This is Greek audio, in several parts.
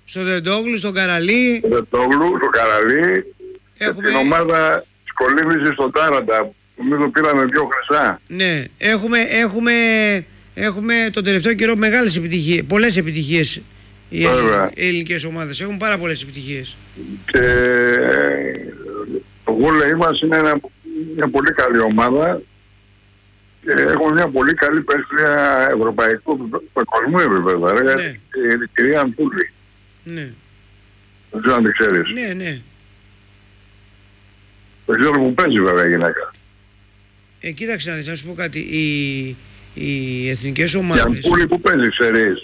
Στο Δεντόγλου, στον Καραλί. Στο Δεντόγλου, στο Καραλί. Έχουμε... Την ομάδα της Κολύμβησης στον Τάρατα, που νομίζω πήραμε 2 χρυσά. Ναι, έχουμε τον τελευταίο καιρό μεγάλες επιτυχίες, πολλές επιτυχίες οι ελληνικές ομάδες. Έχουν πάρα πολλές επιτυχίες. Και το βόλεϊ μας είναι μια πολύ καλή ομάδα και έχουμε μια πολύ καλή παίκτρια ευρωπαϊκού παγκοσμίου επίπεδα. Ναι. Η κυρία Αντούλη. Ναι. Δεν ξέρω αν την ξέρεις. Ναι. Δεν ξέρω που παίζει βέβαια η γυναίκα. Κοίταξε να σου πω κάτι. Οι εθνικές ομάδες... Η Αντούλη που παίζει, ξέρεις.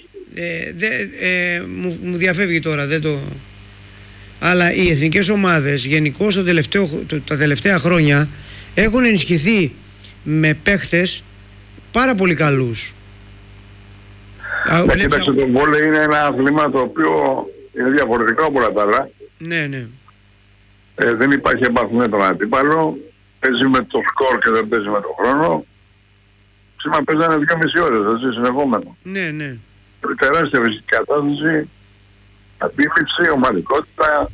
Μου διαφεύγει τώρα, δεν το... Αλλά οι εθνικές ομάδες γενικώς τα τελευταία χρόνια έχουν ενισχυθεί με παίχτες πάρα πολύ καλούς. Κοίταξε, το βόλεϊ είναι ένα αθλήμα το οποίο είναι διαφορετικό από όλα τα άλλα. Ναι. Δεν υπάρχει επαφή με τον αντίπαλο, παίζει με το σκορ και δεν παίζει με τον χρόνο. Σήμερα παίζανε 2,5 ώρες, έτσι, συνεχόμενο. Ναι. Τεράστια φυσική κατάσταση, αντίληψη, ομαδικότητα.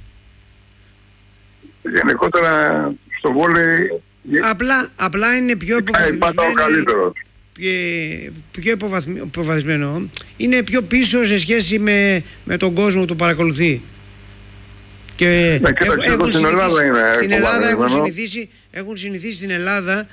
Γενικότερα στο βόλεϊ... Απλά είναι πιο υποβαθμισμένο. Είναι πιο πίσω σε σχέση με τον κόσμο που το παρακολουθεί. Και στην Ελλάδα είναι. Στην Ελλάδα έχουν συνηθίσει στην Ελλάδα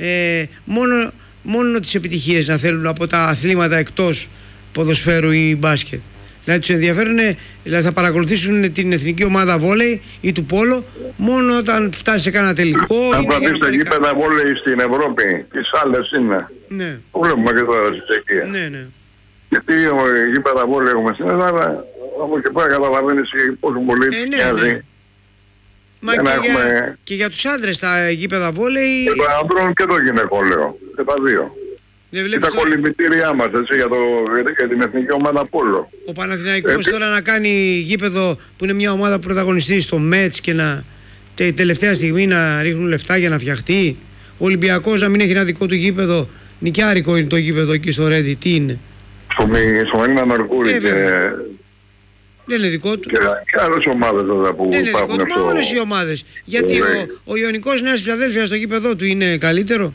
μόνο τις επιτυχίες να θέλουν από τα αθλήματα εκτός ποδοσφαίρου ή μπάσκετ. Δηλαδή τους ενδιαφέρουν, δηλαδή θα παρακολουθήσουν την εθνική ομάδα βόλεϊ ή του πόλο μόνο όταν φτάσει σε κάνα τελικό. Αν πατήσει τα γήπεδα βόλεϊ στην Ευρώπη, τις άλλες είναι. Ναι. Το βλέπουμε και τώρα στη Τσεχία. Ναι. Γιατί γήπεδα βόλεϊ έχουμε στην Ελλάδα, από εκεί πέρα καταλαβαίνεις πόσο πολύ μοιάζει. Μα και για τους άντρες τα γήπεδα βόλεϊ... Και των ανδρών και των γυναικών, λέω. Και τα δύο. Και τα κολυμπητήριά μας, έτσι, για την εθνική ομάδα πόλο. Ο Παναθηναϊκός τώρα να κάνει γήπεδο που είναι μια ομάδα που πρωταγωνιστεί στο ΜΕΤΣ και τελευταία στιγμή να ρίχνουν λεφτά για να φτιαχτεί. Ο Ολυμπιακός να μην έχει ένα δικό του γήπεδο. Νοικιάρικο είναι το γήπεδο εκεί στο Ρέντι. Τι είναι? Στο Μελίνα Μερκούρι και... Δεν είναι δικό του. Και άλλες ομάδες εδώ που δεν υπάρχουν είναι δικό του, όλες οι ομάδες. Γιατί ο Ιωνικός Νέας Φιλαδέλφειας στο γήπεδό του είναι καλύτερο.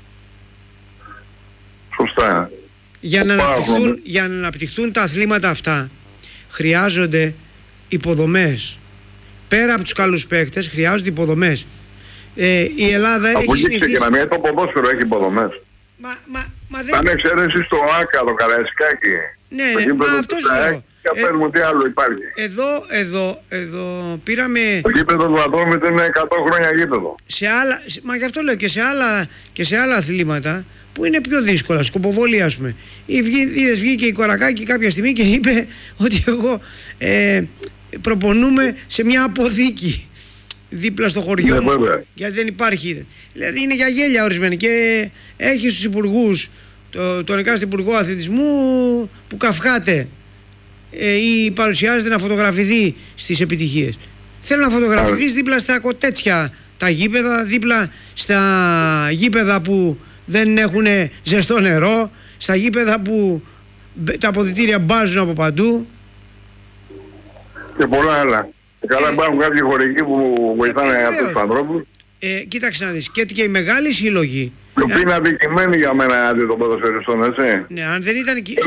Σωστά. Για να αναπτυχθούν τα αθλήματα αυτά χρειάζονται υποδομές. Πέρα από τους καλούς παίκτες χρειάζονται υποδομές. Η Ελλάδα έχει συνηθίσει... ξεκινάμε, το ποδόσφαιρο έχει υποδομές. Αν εξαιρέσεις το ΆΚΑ, το Καραϊσκάκι. Ναι, μα αυτό σου λέω. Και παίρνουμε τι άλλο υπάρχει. Εδώ πήραμε... Το γήπεδο του Ατρόμητου είναι 100 χρόνια γήπεδο. Μα γι' αυτό λέω και σε άλλα αθλήματα που είναι πιο δύσκολα, σκοποβολή ας πούμε. Βγήκε η Κορακάκη κάποια στιγμή και είπε ότι εγώ προπονούμε σε μια αποθήκη δίπλα στο χωριό μου, γιατί δεν υπάρχει. Δηλαδή είναι για γέλια ορισμένοι και έχει στους υπουργούς, τον εκάστοτε υπουργό αθλητισμού που καυχάται ή παρουσιάζεται να φωτογραφηθεί στις επιτυχίες. Θέλω να φωτογραφηθείς δίπλα στα κοτέτσια τα γήπεδα, δίπλα στα γήπεδα που δεν έχουν ζεστό νερό, στα γήπεδα που τα αποδυτήρια μπάζουν από παντού και πολλά άλλα. Καλά υπάρχουν κάποιοι χωρικοί που βοηθάνε αυτούς τους ανθρώπους. Κοίταξε να δεις, και οι μεγάλοι σύλλογοι οι οποίοι είναι αδικημένοι για μένα αντί των ποδοσφαιριστών, έτσι. Ναι, αν δεν ήταν εκεί...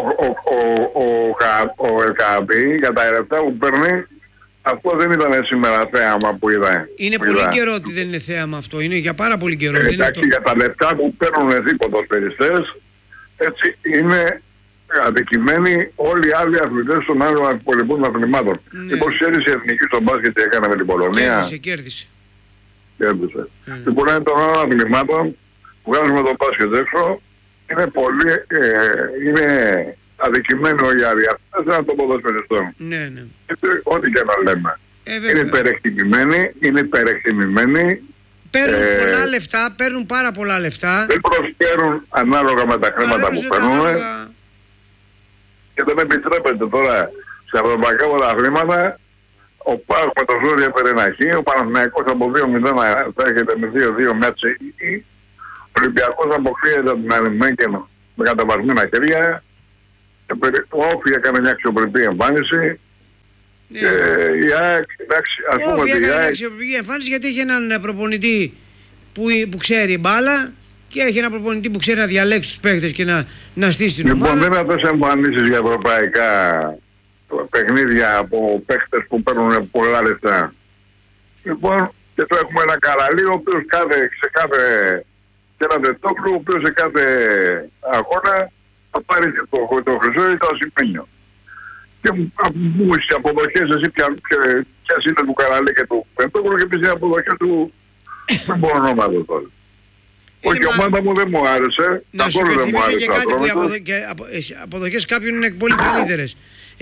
Ο ΕΚΑΠΗ για τα λεπτά που παίρνει, αυτό δεν ήταν σήμερα θέαμα που είδα. Είναι πολύ καιρό ότι δεν είναι θέαμα αυτό, είναι για πάρα πολύ καιρό. Εντάξει, για τα λεπτά που παίρνουν εδώ ποδοσφαιριστές, έτσι είναι αδικημένοι όλοι οι άλλοι αθλητές των άλλων υπολοιπών αθλημάτων. Λοιπόν, ξέρεις η εθνική στο μπάσκετ τι έκανε με την Πολωνία? Κέρδισε. Λοιπόν, είναι των άλλων αθλημάτων που βγάζουμε το μπάσκετ έξω, είναι πολύ, είναι αδικημένο οι άλλοι αθλητές των ποδοσφαιριστών. Ναι. Ό,τι και να λέμε. Είναι υπερεκτιμημένοι. Παίρνουν πάρα πολλά λεφτά. Δεν προσφέρουν ανάλογα με τα χρήματα που παίρνουν. Και δεν επιτρέπεται τώρα στα ευρωπαϊκά πρωταθλήματα ο ΠΑΟΚ με το ζόρι έφερε ένα χ, ο Παναθηναϊκός από 2-0 θα έρχεται με 2-2 μια τσεκή, ο Ολυμπιακός αποκλείεται από την Αλιμέγγεν με καταβασμένα χέρια, ο Όφη έκανε μια αξιοπρεπή εμφάνιση Και η ΑΕΚ, εντάξει, ας πούμε ότι η ΑΕΚ... εμφάνιση γιατί έχει έναν προπονητή που ξέρει μπάλα και έχει έναν προπονητή που ξέρει να διαλέξει τους παίκτες και να στήσει την ομάδα. Λοιπόν, δεν είναι αυτές εμφανίσεις για ευρωπαϊκά παιχνίδια από παίκτες που παίρνουν πολλά λεφτά. Λοιπόν, και το έχουμε ένα Καραλί, ο οποίος σε κάθε και έναν Τετόκλου, ο οποίος σε κάθε αγώνα θα πάρει το χρυσό ή το ασημένιο. Και μου στις αποδοχές εσύ ποιας είναι του Καραλί και του Τετόκλου και ποιες είναι αποδοχές του, δεν μπορώ να μάθω τώρα. Όχι, η ομάδα μου δεν μου άρεσε. Να σου υπενθυμίσω και κάτι που οι αποδοχές κάποιων είναι πολύ καλύτερες.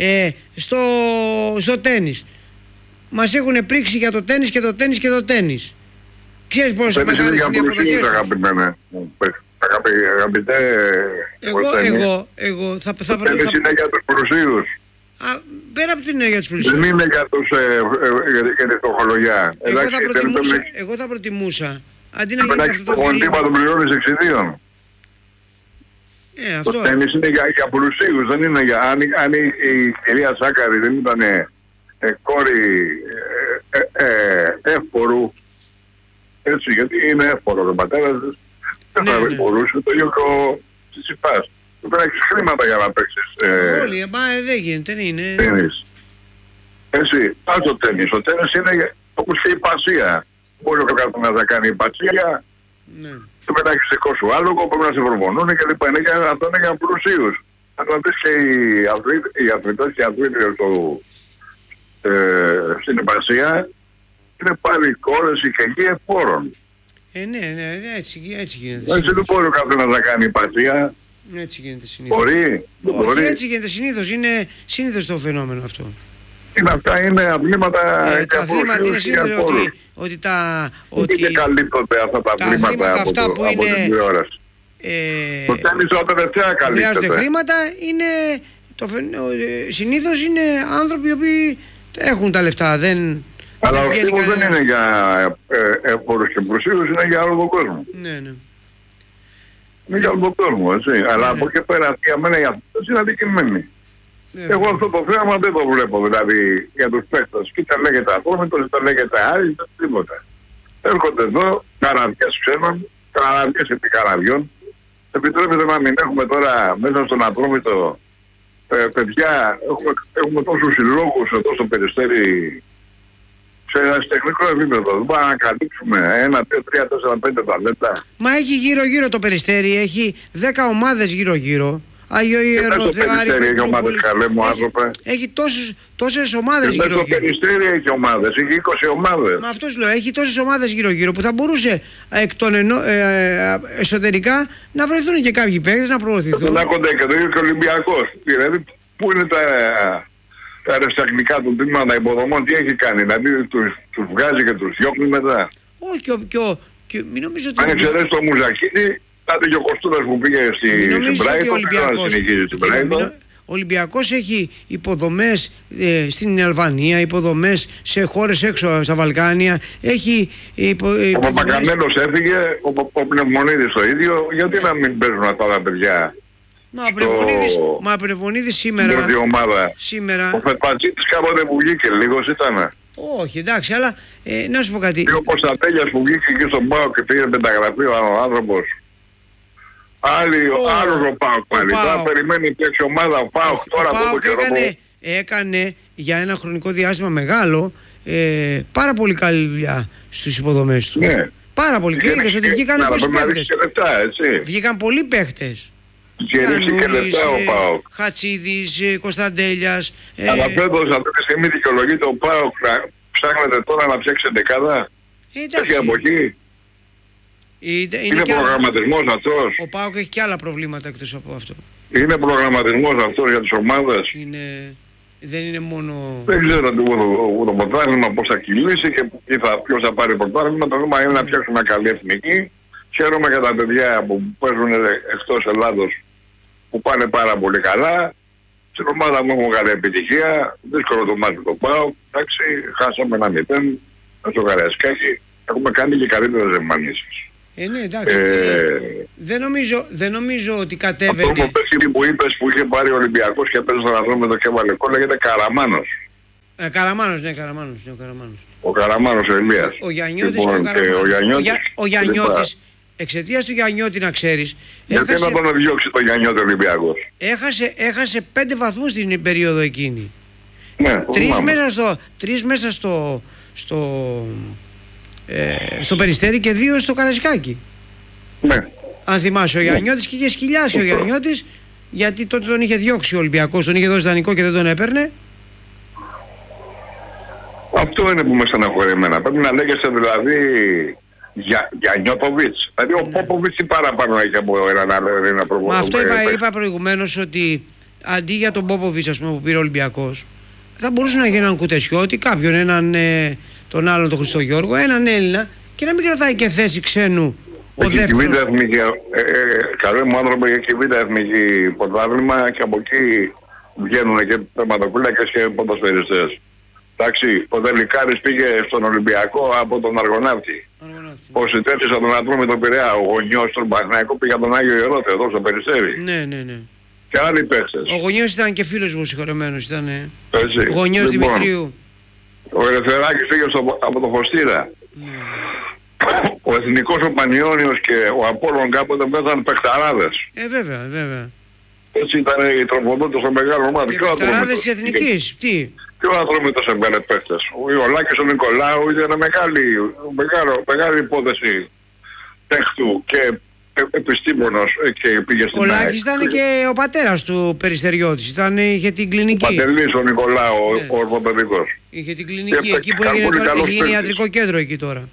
Στο τένις. Μας έχουν πρίξει για το τένις και το τένις και το τένις. Ξέρεις πόσο μεγάλες είναι οι αποδοχές. Αγαπητέ, εγώ θα το τένις είναι για τους πλουσίους. Πέρα από την είναι για τους πλουσίους. Δεν είναι για τη φτωχολογιά. Εγώ θα προτιμούσα. Αντί να γίνει αυτό το γονίδι του πληρώνεις εξιδίων. Το τένις είναι για πλουσίους, δεν είναι για... Αν η κυρία Σάκαρη δεν ήταν κόρη εύπορου, έτσι, γιατί είναι εύπορος ο πατέρας της, δεν θα μπορούσε το ίδιο και ο Τσιτσιπάς. Πρέπει να έχεις χρήματα για να παίξεις όλοι, δεν γίνεται, δεν είναι. Τένις. Έτσι, πας το τένις. Ο τένις είναι όπως και η πασία. Μπορεί ο καθένας να κάνει υπασία, πρέπει να έχεις δικό σου άλογο, πρέπει να σε προπονούν και λοιπά. Αυτό είναι για πλουσίους. Αν δεις και οι αθλητές και οι αθλήτριες στην υπασία, είναι πάλι κόρες και εκεί εφόρων. Ναι, έτσι γίνεται. Έτσι δεν μπορεί ο καθένας να κάνει υπασία. Έτσι γίνεται συνήθως. Μπορεί. Έτσι γίνεται συνήθως. Είναι συνήθως το φαινόμενο αυτό. Αυτά είναι αθλήματα τα αθλήματα είναι συνήθως ότι δεν καλύπτονται αυτά τα αθλήματα αυτά που από την τηλεόραση. Το τένις όταν τελευταία καλύπτεται. Χρειάζονται χρήματα, συνήθως είναι άνθρωποι οι οποίοι έχουν τα λεφτά. Αλλά ο τύπος δεν είναι για εύπορους και πλουσίους, είναι για όλο τον κόσμο. Ναι. Είναι για όλο τον κόσμο, έτσι. Αλλά από εκεί πέρα για μένα οι αθλητές είναι αδικημένοι. Εγώ αυτό το θέμα δεν το βλέπω, δηλαδή για τους παίκτες. Κοίτα λέγεται Ατόμητος, είτε λέγεται Άρης, τίποτα. Έρχονται εδώ, καραβιές ξένων, καραβιές επί καραβιών. Επιτρέπεται να μην έχουμε τώρα μέσα στον Ατόμητο παιδιά, έχουμε τόσους συλλόγους εδώ στο Περιστέρι σε τεχνικό επίπεδο. Δεν μπορούμε να καλύψουμε 1, 2, 3, 4, 5 ταλέντα. Μα έχει γύρω-γύρω το Περιστέρι, έχει 10 ομάδες γύρω-γύρω. Άγιο Ιεροθεάρη, έχει τόσες ομάδες γύρω-γύρω. Το Περιστέρι έχει ομάδες, έχει 20 ομάδες. Μα αυτό λέω, έχει τόσες ομάδες γύρω-γύρω που θα μπορούσε εσωτερικά να βρεθούν και κάποιοι παίκτες να προωθηθούν. Να έχονται και το ίδιο και ο Ολυμπιακός. Δηλαδή, πού είναι τα αεραστεχνικά του τμήματα υποδομών, τι έχει κάνει, δηλαδή τους βγάζει και τους διώχνει μετά. Όχι, και μην νομίζω ότι... Αν εξαιρέσει το Μουζακίδη, κάτι και ο Κωστούρας που πήγε στην Μπράιτον, ο Ολυμπιακός έχει υποδομές στην Αλβανία, υποδομές σε χώρες έξω στα Βαλκάνια, έχει ο Παπακαμένος έφυγε, ο Πνευμονίδης το ίδιο, γιατί να μην παίζουν αυτά τα παιδιά. Μα ο Πνευμονίδης σήμερα... Ο Φετπατζήτης κάποτε που βγήκε λίγος ήταν. Όχι, εντάξει, αλλά να σου πω κάτι. Και ο Κωνσταντέλιας που βγήκε εκεί στον ΠΑΟΚ και πήγε πενταγραφεί ο άνθρωπος. Άλλος ο ΠΑΟΚ πάλι. Τώρα περιμένει τέτοια ομάδα ο ΠΑΟΚ τώρα από το καιρό. Έκανε για ένα χρονικό διάστημα μεγάλο πάρα πολύ καλή δουλειά στους υποδομές του. Ναι. Πάρα πολύ. Και είδες ότι βγήκαν 20 παίχτες. Βγήκαν πολλοί παίχτες. Και λεπτά ο ΠΑΟΚ. Χατσίδης, Κωνσταντέλιας. Αλλά φέτος αυτή τη στιγμή δικαιολογείται ο ΠΑΟΚ να ψάχνετε τώρα να φτιάξει δεκάδα. Τέτοια εποχή. Είναι προγραμματισμός αυτός. Ο ΠΑΟΚ έχει και άλλα προβλήματα εκτός από αυτό. Είναι προγραμματισμός αυτός για τις ομάδες. Δεν είναι μόνο... Δεν ξέρω το πρωτάθλημα πώς θα κυλήσει και ποιος θα πάρει πρωτάθλημα. Το θέμα είναι να φτιάξουμε μια καλή εθνική. Χαίρομαι για τα παιδιά που παίζουν εκτός Ελλάδος που πάνε πάρα πολύ καλά. Στην ομάδα μου έχουμε καλή επιτυχία. Δύσκολο το μάτι το πάω. Εντάξει, χάσαμε 1-0 στο Καραϊσκάκι. Έχουμε κάνει και καλύτερες εμφανίσεις. Ναι, εντάξει. Δεν νομίζω ότι κατέβαινε. Αυτό που είπες που είχε πάρει ο Ολυμπιακός και έπαιζε στον Ατρόμητο και έβαλε κόλλα λέγεται Καραμάνος. Καραμάνος, ναι, Ο Καραμάνος ο Ηλίας. Ο Γιαννιώτης λοιπόν, και ο Καραμάνος. Ο Γιαννιώτης, εξαιτίας του Γιαννιώτη να ξέρεις... Γιατί να τον διώξει το Γιαννιώτη Ολυμπιακός? Έχασε 5 βαθμούς την περίοδο εκείνη. Ναι, 3 μέσα στο Περιστέρι και 2 στο Καραϊσκάκι. Ναι. Αν θυμάσαι, ο Γιαννιώτης και είχε σκυλιάσει ο Γιαννιώτης, γιατί τότε τον είχε διώξει ο Ολυμπιακός, τον είχε δώσει δανεικό και δεν τον έπαιρνε. Αυτό είναι που με στεναχωρεί εμένα. Πρέπει να λέγεσαι δηλαδή Γιαννιώτοβιτς. Δηλαδή ο Πόποβιτς τι παραπάνω έχει από έναν άλλο Έλληνα προπονητή. Μα αυτό είπα προηγουμένως, ότι αντί για τον Πόποβιτς, ας πούμε, που πήρε ο Ολυμπιακός, θα μπορούσε να γίνει έναν Κουτεσιώτη, κάποιον, τον άλλον τον Χριστογιώργο, έναν Έλληνα, και να μην κρατάει και θέση ξένου ο δεύτερος. Καλό μου άνθρωπο, έχει και β' εθνική πρωτάθλημα και από εκεί βγαίνουν και τερματοφύλακες και ποδοσφαιριστές. Εντάξει, ο Δελικάρης πήγε στον Ολυμπιακό από τον Αργοναύτη. Ο Σιτέτης από τον Ατρόμη τον Πειραιά. Ο Γονιός στον Παναθηναϊκό πήγε από τον Άγιο Ιερόθεο εδώ στο Περιστέρι. Ναι. Και άλλοι παίχτες. Ο Γονιός ήταν και φίλος μου, συγχωρεμένος. Ήταν λοιπόν, Γονιός Δημητρίου. Ο Ελευθεράκης πήγε από το Φωστήρα. Ο Εθνικός ο Πανιώνιος και ο Απόλλων κάποτε παίζαν παιχταράδες. Βέβαια. Έτσι ήταν οι τροφοδότες των μεγάλων ομάδων. Και παιχταράδες της Εθνικής. Τι? Και ο Ατρόμητος έβγαλε παίχτες. Ο Λάκης ο Νικολάου ήταν μεγάλη υπόθεση παίχτου και επιστήμονος και πήγε στην Ο Λάκης ήταν και ο πατέρας του Περιστεριώτης. Είχε την κλινική. Ο Παντελής ο Νικολάου, ο ορθοπαιδικός. Είχε την κλινική εκεί που έγινε ιατρικό κέντρο εκεί τώρα.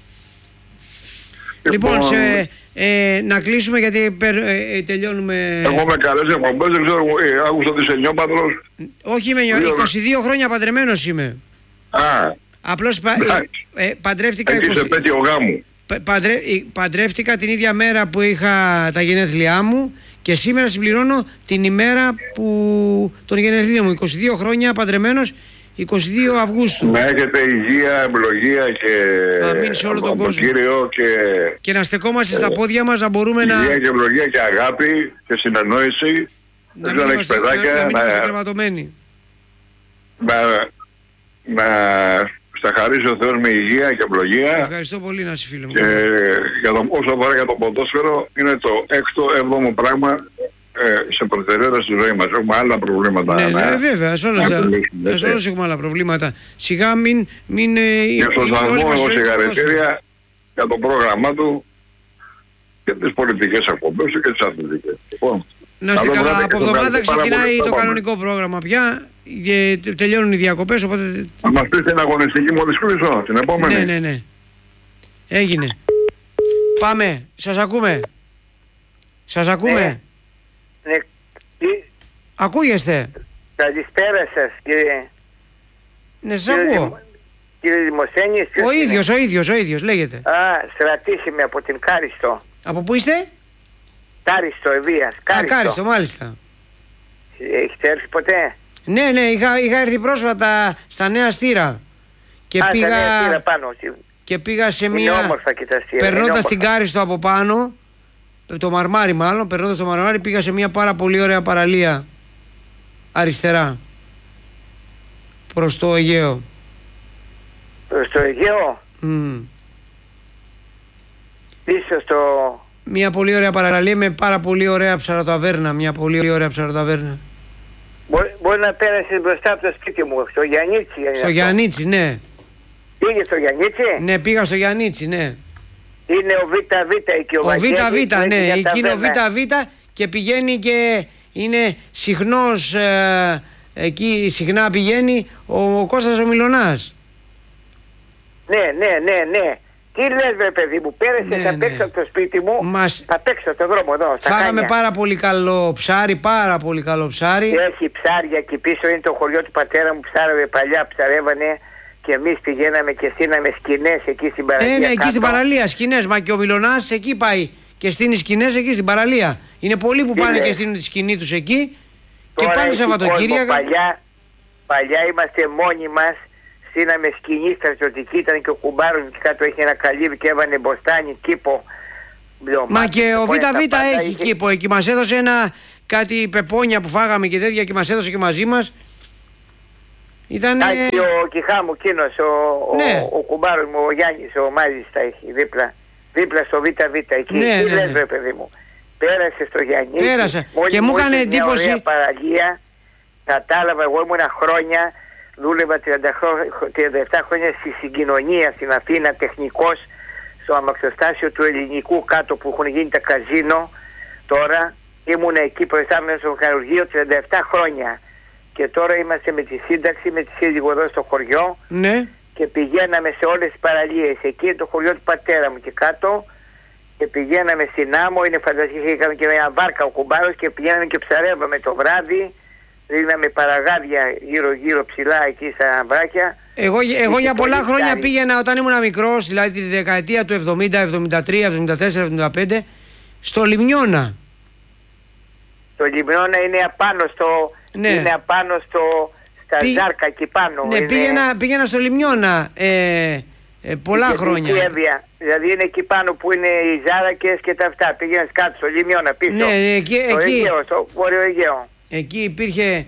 Λοιπόν, να κλείσουμε γιατί τελειώνουμε. Εγώ με καλές εκπομπές, δεν ξέρω, άκουσα ότι είσαι νιώπατρος. Όχι, είμαι 22 χρόνια παντρεμένος είμαι. Απλώς παντρεύτηκα. Εκεί σε πέτειο γάμου. Παντρεύτηκα την ίδια μέρα που είχα τα γενέθλιά μου και σήμερα συμπληρώνω την ημέρα των γενέθλίων μου. 22 χρόνια παντρεμένος, 22 Αυγούστου. Να έχετε υγεία, ευλογία και σε όλο τον κόσμο. Κύριο και να στεκόμαστε στα πόδια μας, να μπορούμε υγεία και ευλογία και αγάπη και συνεννόηση. Να μην είμαστε κρεβατωμένοι. Να στα χαρίσει ο Θεός με υγεία και ευλογία. Ευχαριστώ πολύ, να είσαι φίλε μου. Και όσο αφορά για το ποδόσφαιρο, είναι το 6ο-7ο πράγμα σε προτεραιότητα στη ζωή μας. Έχουμε άλλα προβλήματα. Ναι, βέβαια. Σε όλους έχουμε άλλα προβλήματα. Σιγά μην... Και στον Σασμό εγώ συγχαρητήρια για το πρόγραμμά του και τις πολιτικές εκπομπές και τις αθλητικές. Να είστε καλά. Από εβδομάδα ξεκινάει το κανονικό πρόγραμμα πια και τελειώνουν οι διακοπές, οπότε... Θα μας πεις την αγωνιστική μόλις κλείσω, την επόμενη. Ναι. Έγινε. Πάμε. Σας ακούμε. Ναι. Ακούγεστε. Καλησπέρα σας, κύριε. Ναι, σας ακούω. Κύριε Δημοσθένη. Ο ίδιος, λέγεται. Στρατής είμαι από την Κάριστο. Από πού είστε? Κάριστο, Ευβίας. Κάριστο, μάλιστα. Έχετε έρθει ποτέ? Ναι, είχα έρθει πρόσφατα στα Νέα Στήρα. Και πήγα... Στα Νέα Στήρα πάνω. Και πήγα σε είναι μια... όμορφα και τα Στήρα. Περνώντας την Κάριστο από πάνω, το Μαρμάρι μάλλον, περνώντας το Μαρμάρι, πήγα σε μια πάρα πολύ ωραία παραλία αριστερά, προς το Αιγαίο. Προς το Αιγαίο? Πίσω στο... Μια πολύ ωραία παραλία με πάρα πολύ ωραία ψαροταβέρνα. Μπορεί να πέρασε μπροστά από το σπίτι μου, στο Γιαννίτσι. Στο Γιαννίτσι, ναι. Πήγε στο Γιαννίτσι? Ναι, πήγα στο Γιαννίτσι, ναι. Είναι ο ΒΒ εκεί, ο ΒΒ, ναι, εκεί είναι ο ΒΒ και πηγαίνει και είναι συχνός, εκεί συχνά πηγαίνει ο Κώστας ο Μιλωνάς. Ναι. Τι λες βρε παιδί μου, πέρασε, θα παίξω από το σπίτι μου, θα παίξω από το δρόμο εδώ, στα φάγαμε Χάνια. πάρα πολύ καλό ψάρι. Έχει ψάρια εκεί πίσω, είναι το χωριό του πατέρα μου, παλιά ψαρεύανε και εμείς πηγαίναμε και στείναμε σκηνές εκεί στην παραλία. Ναι, εκεί στην παραλία, σκηνές, μα και ο Μιλωνάς εκεί πάει και στείνει σκηνές εκεί στην παραλία. Είναι πολλοί που πάνε και στείνουν τη σκηνή τους εκεί. Τώρα και πάνε Σαββατοκύριακα. Παλιά είμαστε μόνοι μας. Στείναμε σκηνή στρατιωτική, ήταν και ο κουμπάρος και κάτω έχει ένα καλύβι και έβανε μποστάνι, κήπο. Μα και ο ΒΒ έχει κήπο εκεί, μας έδωσε κάτι πεπόνια που φάγαμε και τέτοια και μας έδωσε και μαζί μας. Ήταν... ο Κιχάμου εκείνος, ο κουμπάρος μου, ο Γιάννης, ο Μάζης τα έχει δίπλα στο ΒΒ εκεί. Ναι, τι λες ρε παιδί μου. Πέρασε στο Γιάννη. Πέρασε. Και μου έκανε εντύπωση. Μια παραλία. Κατάλαβα, εγώ ήμουν χρόνια, δούλευα 37 χρόνια στη Συγκοινωνία στην Αθήνα, τεχνικός στο αμαξοστάσιο του Ελληνικού κάτω που έχουν γίνει τα καζίνο. Τώρα ήμουν εκεί προϊστάμενος στο μηχανουργείο 37 χρόνια. Και τώρα είμαστε με τη σύνταξη, με τη σύζυγο εδώ στο χωριό. Ναι. Και πηγαίναμε σε όλες τις παραλίες. Εκεί είναι το χωριό του πατέρα μου και κάτω. Και πηγαίναμε στην άμμο, είναι φανταστική, είχαμε και μια βάρκα ο κουμπάρος και πηγαίναμε και ψαρεύαμε το βράδυ. Δίναμε παραγάδια γύρω-γύρω ψηλά εκεί στα μπράκια. Εγώ για πολλά χρόνια πήγαινα όταν ήμουν μικρός, δηλαδή τη δεκαετία του 70, 73, 74, 75, στο Λιμνιώνα. Το Λιμνιώνα είναι απάνω στο... Ναι. Είναι απάνω στα Ζάρκα εκεί πάνω. Ναι, είναι... πήγαινα στο Λιμνιώνα πολλά χρόνια. Δηλαδή είναι εκεί πάνω που είναι οι Ζάρακες και τα αυτά. Πήγαινες κάτω στο Λιμνιώνα πίσω. Ναι, εκεί, Αιγαίο, στο Βόρειο Αιγαίο. Εκεί υπήρχε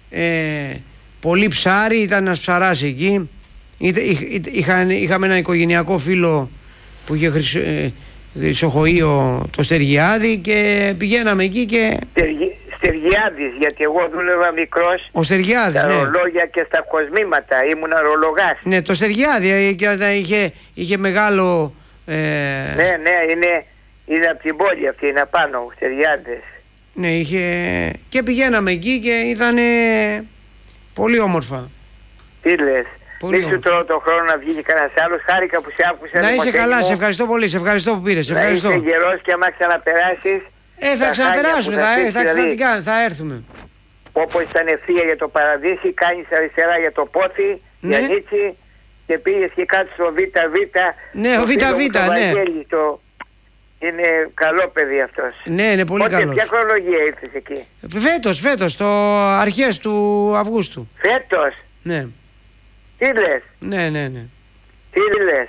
πολύ ψάρι, ήταν ένας ψαράς εκεί. Είχαμε ένα οικογενειακό φίλο που είχε χρυσοχοείο, το Στεργιάδη, και πηγαίναμε εκεί και... Στεργιάδης, γιατί εγώ δούλευα μικρός. Ο Στεργιάδης, στα ρολόγια και στα κοσμήματα, ήμουν ρολογάς. Ναι, το Στεργιάδη είχε μεγάλο... Ναι, είναι από την πόλη αυτή, είναι απάνω, ο Στεργιάδης. Ναι, είχε... και πηγαίναμε εκεί και ήταν πολύ όμορφα. Τι λες, μη σου τρώω τον χρόνο να βγει κανένας άλλος, χάρηκα που σε άκουσα. Να είσαι καλά, σε ευχαριστώ πολύ, σε ευχαριστώ που πήρες, να είσαι γερός και άμα ξαναπεράσεις. Θα ξαναπεράσουμε, θα έρθουμε. Όπως ήταν ευθεία για το Παραδείσι, κάνεις αριστερά για το Πόθη, ναι. Για Νίτσι, και πήγες και κάτω στο ΒΒ. Ναι, ο ΒΒ, ναι. Είναι καλό παιδί αυτός. Ναι, είναι πολύ καλός. Ποια χρονολογία ήρθες εκεί? Φέτος, το αρχές του Αυγούστου. Φέτος? Ναι. Τι λες? Ναι. Τι λες?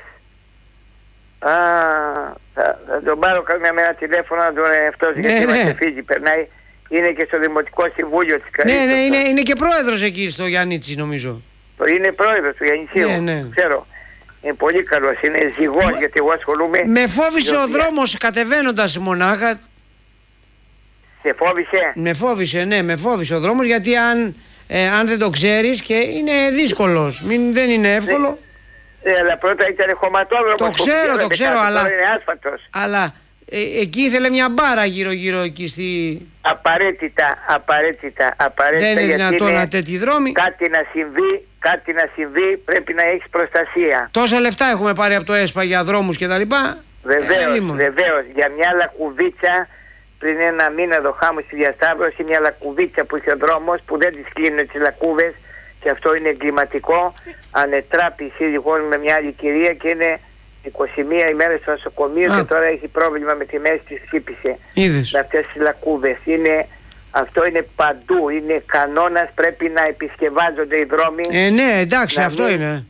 Θα τον πάρω καμιά μέρα τηλέφωνο να τον αυτός, γιατί μας φύγει, περνάει. Είναι και στο Δημοτικό Συμβούλιο της Καρύδας. Ναι, είναι και πρόεδρος εκεί στο Γιαννίτσι, νομίζω. Είναι πρόεδρος του Γιαννιτσίου, ναι. Ξέρω. Είναι πολύ καλός, είναι ζυγός, γιατί εγώ ασχολούμαι. Με φόβησε ο δρόμος κατεβαίνοντας μονάχα. Σε φόβησε? Με φόβησε ο δρόμος, γιατί αν δεν το ξέρεις, και είναι δύσκολος, δεν είναι εύκολο. Αλλά πρώτα ήταν χωματόδρομος. Το ξέρω, αλλά εκεί ήθελε μια μπάρα γύρω εκεί στη... Απαραίτητα. Δεν είναι δυνατόν να τέτοιοι δρόμοι. Κάτι να συμβεί, πρέπει να έχεις προστασία. Τόσα λεφτά έχουμε πάρει από το ΕΣΠΑ για δρόμους και τα λοιπά. Βεβαίως. Για μια λακκουβίτσα, πριν ένα μήνα εδώ χάμω στη Διασταύρωση, μια λακκουβίτσα που είχε ο δρόμος, που δεν τις κλείνουν τις λακκούβες, και αυτό είναι εγκληματικό. Ανετράπη σύζυγός με μια άλλη κυρία και είναι 21 ημέρες στο νοσοκομείο και τώρα έχει πρόβλημα με τη μέση, της χτύπησε. Είδες. Με αυτές τις λακκούβες. Αυτό είναι παντού, είναι κανόνας, πρέπει να επισκευάζονται οι δρόμοι. Ναι, εντάξει, αυτό είναι.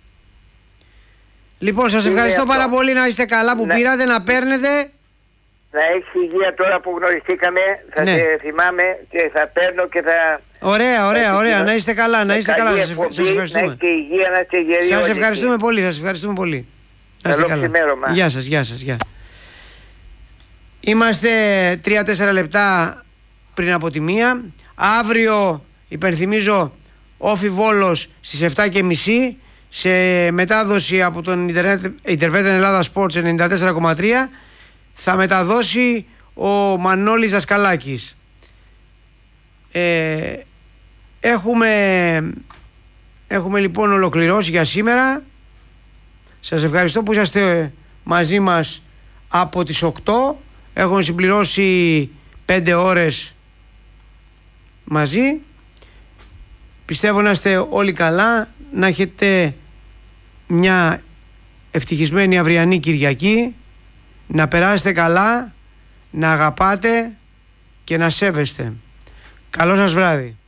Λοιπόν, σας ευχαριστώ πάρα πολύ, να είστε καλά που πήρατε, να παίρνετε. Να έχεις υγεία τώρα που γνωριστήκαμε, θα σε θυμάμαι και θα παίρνω και θα... Ωραία, να είστε καλά, σας ευχαριστούμε. Να είστε υγεία, να είστε γεροί. Σας ευχαριστούμε πολύ, Καλό ξημέρωμα. Γεια σας. Είμαστε 3-4 λεπτά πριν από τη 1. Αύριο, υπενθυμίζω, Όφι Βόλος στις 7:30, σε μετάδοση από τον Interveten Ελλάδα Sports 94,3 θα μεταδώσει ο Μανώλης Δασκαλάκης. Έχουμε λοιπόν ολοκληρώσει για σήμερα. Σας ευχαριστώ που είσαστε μαζί μας από τις 8. Έχουμε συμπληρώσει 5 ώρες μαζί. Πιστεύω να είστε όλοι καλά, να έχετε μια ευτυχισμένη αυριανή Κυριακή, να περάσετε καλά, να αγαπάτε και να σέβεστε. Καλό σας βράδυ.